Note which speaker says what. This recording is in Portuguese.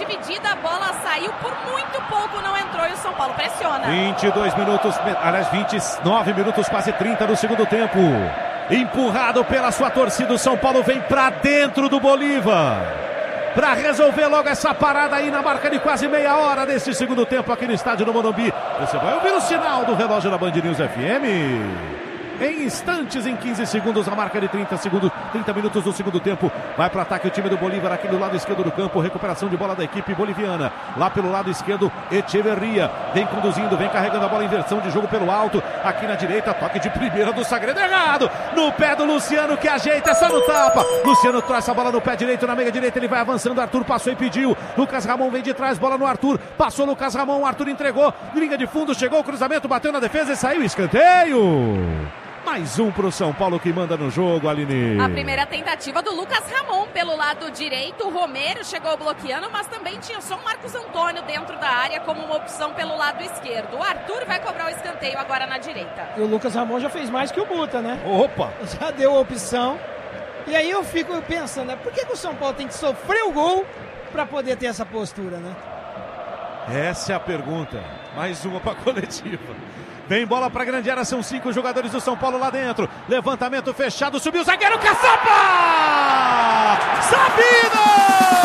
Speaker 1: dividida, a bola saiu por muito pouco, não entrou e o São Paulo pressiona.
Speaker 2: 29 minutos, quase 30 do segundo tempo. Empurrado pela sua torcida, o São Paulo vem pra dentro do Bolívar para resolver logo essa parada aí na marca de quase meia hora desse segundo tempo aqui no estádio do Morumbi. Você vai ouvir o sinal do relógio da Band News FM. Em instantes, em 15 segundos, a marca de 30 minutos do segundo tempo. Vai para o ataque o time do Bolívar aqui do lado esquerdo do campo. Recuperação de bola da equipe boliviana. Lá pelo lado esquerdo, Echeverria. Vem conduzindo, vem carregando a bola, inversão de jogo pelo alto. Aqui na direita, toque de primeira do Sagredo errado. No pé do Luciano que ajeita, essa no tapa. Luciano traz a bola no pé direito, na meia direita ele vai avançando. Arthur passou e pediu. Lucas Ramon vem de trás, bola no Arthur. Passou Lucas Ramon, o Arthur entregou. Linha de fundo, chegou o cruzamento, bateu na defesa e saiu escanteio. Mais um pro São Paulo que manda no jogo, Aline.
Speaker 1: A primeira tentativa do Lucas Ramon pelo lado direito. O Romero chegou bloqueando, mas também tinha só o Marcos Antônio dentro da área como uma opção pelo lado esquerdo. O Arthur vai cobrar o escanteio agora na direita.
Speaker 3: E o Lucas Ramon já fez mais que o Buta, né?
Speaker 2: Opa!
Speaker 3: Já deu a opção. E aí eu fico pensando, né? Por que o São Paulo tem que sofrer o gol para poder ter essa postura, né?
Speaker 2: Essa é a pergunta. Mais uma para coletiva. Vem bola para grande área, são 5 jogadores do São Paulo lá dentro. Levantamento fechado, subiu o zagueiro, Caçapa! Sabino!